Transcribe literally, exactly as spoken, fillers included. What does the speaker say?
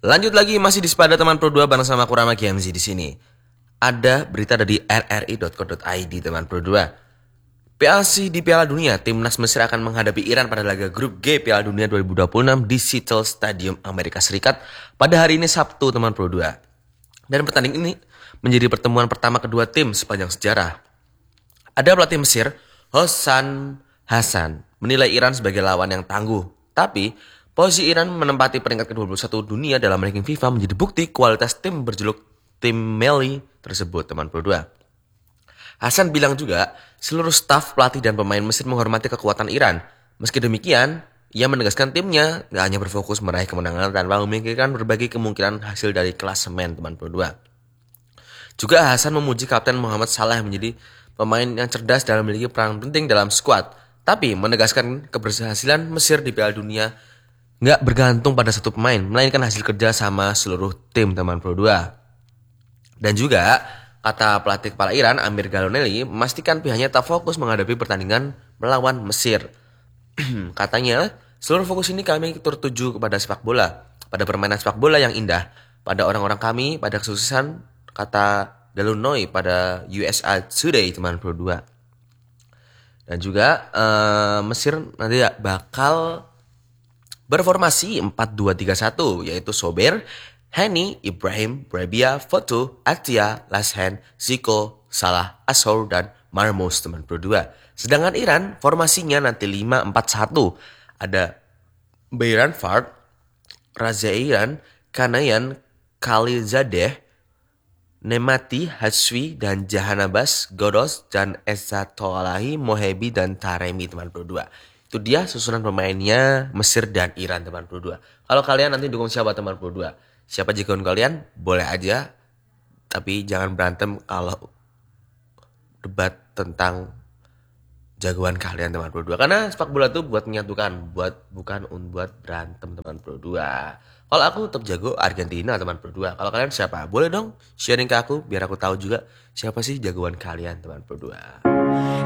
Lanjut lagi masih di Sepada teman Pro dua bareng sama Kurama G M Z di sini. Ada berita dari r r i dot co dot i d teman Pro dua. P L C di Piala Dunia, timnas Mesir akan menghadapi Iran pada laga grup G Piala Dunia dua ribu dua puluh enam di Seattle Stadium Amerika Serikat pada hari ini Sabtu teman Pro dua. Dan pertandingan ini menjadi pertemuan pertama kedua tim sepanjang sejarah. Ada pelatih Mesir, Hossam Hassan, menilai Iran sebagai lawan yang tangguh. Tapi, posisi Iran menempati peringkat ke dua puluh satu dunia dalam ranking FIFA menjadi bukti kualitas tim berjuluk tim Meli tersebut teman Pro dua. Hasan bilang juga, seluruh staf, pelatih, dan pemain Mesir menghormati kekuatan Iran. Meski demikian, ia menegaskan timnya gak hanya berfokus meraih kemenangan tanpa memikirkan berbagai kemungkinan hasil dari klasemen teman Pro dua. Juga Hasan memuji Kapten Mohamed Salah yang menjadi pemain yang cerdas dan memiliki peran penting dalam skuad. Tapi menegaskan keberhasilan Mesir di Piala Dunia gak bergantung pada satu pemain, melainkan hasil kerja sama seluruh tim teman Pro dua. Dan juga, kata pelatih kepala Iran, Amir Galonelli, memastikan pihaknya tak fokus menghadapi pertandingan melawan Mesir. Katanya, seluruh fokus ini kami tertuju kepada sepak bola, pada permainan sepak bola yang indah, pada orang-orang kami, pada kesuksesan, kata Galonelli pada U S A Today teman Pro dua. Dan juga uh, Mesir nanti bakal berformasi empat dua tiga satu, yaitu Sober, Hani, Ibrahim, Brebia, Foto, Atia, Lashen, Ziko, Salah, Ashor, dan Marmos teman Pro dua. Sedangkan Iran formasinya nanti lima empat satu. Ada Beiran Fard, Razairan, Kanayan, Khalizadeh, Nemati, Haswi, dan Jahanabas, Godos, dan Ezzatolahi, Mohebi, dan Taremi teman Pro dua. Itu dia susunan pemainnya Mesir dan Iran teman Pro dua. Kalau kalian nanti dukung siapa teman Pro dua? Siapa jagoan kalian? Boleh aja. Tapi jangan berantem kalau debat tentang jagoan kalian teman Pro dua. Karena sepak bola tuh buat menyatukan, buat bukan buat berantem teman Pro dua. Kalau aku tetap jago Argentina teman Pro dua. Kalau kalian siapa? Boleh dong sharing ke aku biar aku tahu juga siapa sih jagoan kalian teman Pro dua.